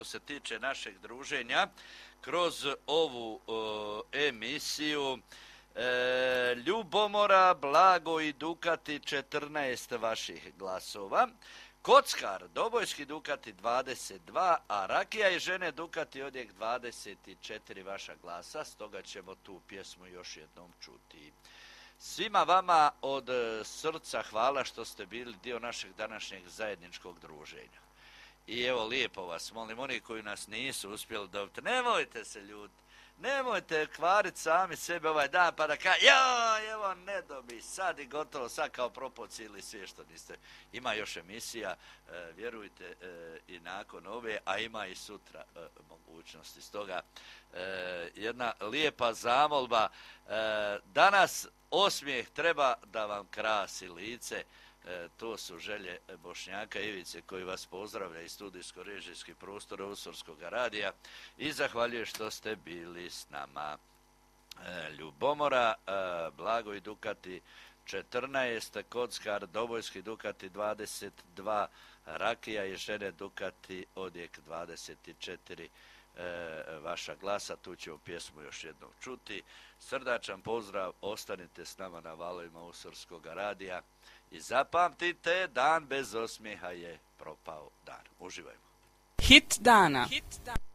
se tiče našeg druženja kroz ovu emisiju. Ljubomora, Blago i Dukati 14 vaših glasova. Kockar, Dobojski Dukati 22, a Rakija i žene Dukati odjek 24 vaša glasa, stoga ćemo tu pjesmu još jednom čuti. Svima vama od srca hvala što ste bili dio našeg današnjeg zajedničkog druženja. I evo, lijepo vas molim, oni koji nas nisu uspjeli dobiti, nemojte se ljuti, nemojte kvariti sami sebe ovaj dan pa da evo ne dobi, sad i gotovo, sad kao propoci ili sve što niste. Ima još emisija, vjerujte, i nakon ove, a ima i sutra mogućnosti. Stoga, jedna lijepa zamolba, danas osmijeh treba da vam krasi lice. To su želje Bošnjaka Ivice koji vas pozdravlja iz studijsko-režijskih prostora Usorskog radija i zahvaljuje što ste bili s nama. Ljubomora, Blago i Dukati 14, Kockar, Dobojski Dukati 22, Rakija i žene Dukati odjek 24 vaša glasa. Tu ćemo pjesmu još jednom čuti. Srdačan pozdrav, ostanite s nama na valovima Usorskog radija. I zapamtite, dan bez osmijeha je propao dan. Uživajmo. Hit dana.